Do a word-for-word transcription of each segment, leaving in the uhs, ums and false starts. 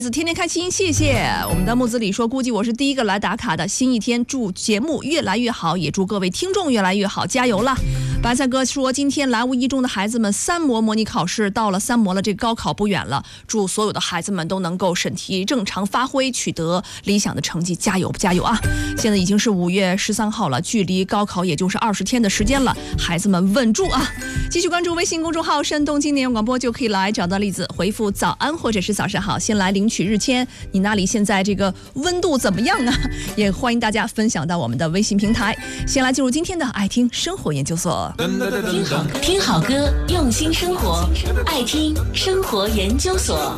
天天开心，谢谢我们的木子李说，估计我是第一个来打卡的。新一天，祝节目越来越好，也祝各位听众越来越好，加油啦！白菜哥说，今天莱芜一中的孩子们三模模拟考试到了，三模了，这个高考不远了，祝所有的孩子们都能够审题正常发挥，取得理想的成绩，加油加油啊！现在已经是五月十三号了，距离高考也就是二十天的时间了，孩子们稳住啊！继续关注微信公众号山东经典广播，就可以来找到栗子，回复早安或者是早上好，先来领取日签。你那里现在这个温度怎么样啊？也欢迎大家分享到我们的微信平台。先来进入今天的爱听生活研究所， 听好听好歌，用心生活，爱听生活研究所。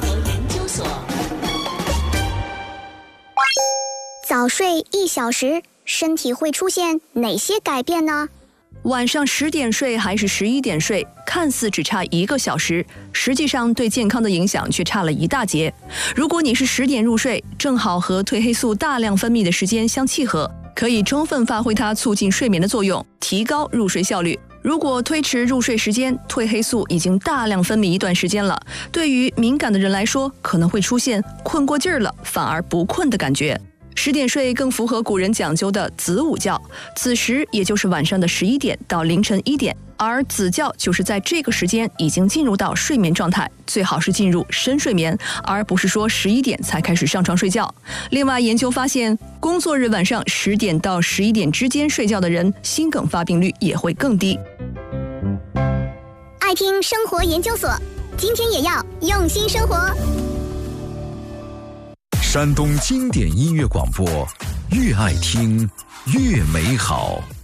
早睡一小时，身体会出现哪些改变呢？ 晚上十点睡还是十一点睡，看似只差一个小时，实际上对健康的影响却差了一大截。如果你是十点入睡，正好和褪黑素大量分泌的时间相契合，可以充分发挥它促进睡眠的作用，提高入睡效率。如果推迟入睡时间，褪黑素已经大量分泌一段时间了，对于敏感的人来说，可能会出现困过劲儿了，反而不困的感觉。十点睡更符合古人讲究的子午觉，子时也就是晚上的十一点到凌晨一点，而子觉就是在这个时间已经进入到睡眠状态，最好是进入深睡眠，而不是说十一点才开始上床睡觉。另外，研究发现，工作日晚上十点到十一点之间睡觉的人，心梗发病率也会更低。 爱听生活研究所，今天也要用心生活。 山东经典音乐广播，越爱听越美好。